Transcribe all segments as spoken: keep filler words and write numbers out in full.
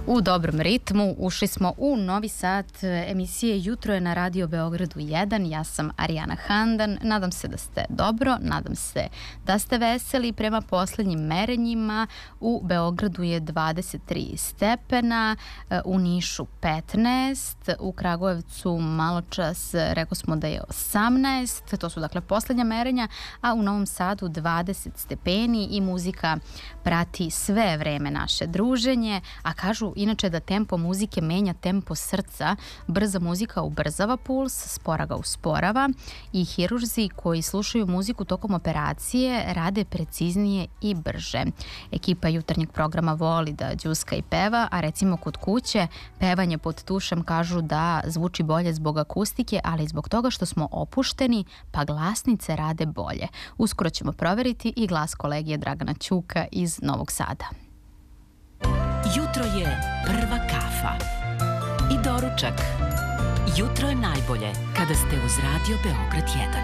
U dobrom ritmu ušli smo u novi sat emisije Jutro je na Radio Beogradu jedan. Ja sam Arijana Handan. Nadam se da ste dobro, nadam se da ste veseli. Prema poslednjim merenjima u Beogradu je dvadeset tri stepena, u Nišu petnaest, u Kragujevcu malo čas rekao smo da je osamnaest, to su dakle poslednja merenja, a u Novom Sadu dvadeset stepeni i muzika prati sve vreme naše druženje, a kažu inače da tempo muzike menja tempo srca, brza muzika ubrzava puls, spora ga usporava i hirurzi koji slušaju muziku tokom operacije rade preciznije i brže. Ekipa jutarnjeg programa voli da đuska i peva, a recimo kod kuće pevanje pod tušem kažu da zvuči bolje zbog akustike, ali i zbog toga što smo opušteni, pa glasnice rade bolje. Uskoro ćemo proveriti i glas kolegije Dragana Ćuka iz Novog Sada. Jutro je prva kafa i doručak. Jutro je najbolje kada ste uz Radio Beograd jedan.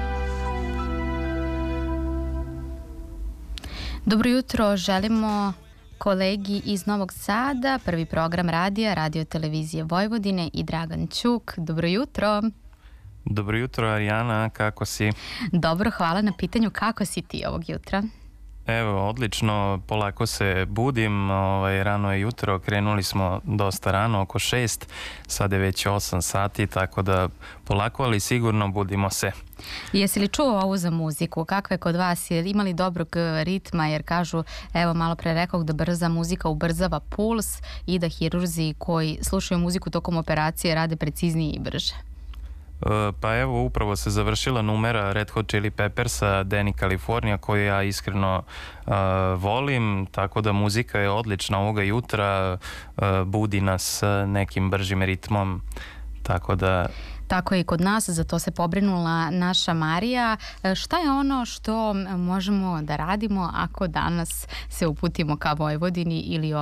Dobro jutro, želimo kolegi iz Novog Sada, prvi program radija, Radio televizije Vojvodine i Dragan Ćuk. Dobro jutro. Dobro jutro, Arijana, kako si? Dobro, hvala na pitanju. Kako si ti ovog jutra? Evo, odlično, polako se budim, ovaj, rano je jutro, krenuli smo dosta rano, oko šest, sad je već osam sati, tako da polako, ali sigurno budimo se. Jesi li čuo ovu za muziku? Kakva je kod vas? Je imali dobrog ritma? Jer kažu, evo malo pre rekao da brza muzika ubrzava puls i da hirurzi koji slušaju muziku tokom operacije rade preciznije i brže. Pa evo, upravo se završila numera Red Hot Chili Peppersa, Danny California, koju ja iskreno uh, volim, tako da muzika je odlična ovoga jutra, uh, budi nas nekim bržim ritmom, tako da... Tako je i kod nas, za to se pobrinula naša Marija. Šta je ono što možemo da radimo ako danas se uputimo ka Vojvodini ili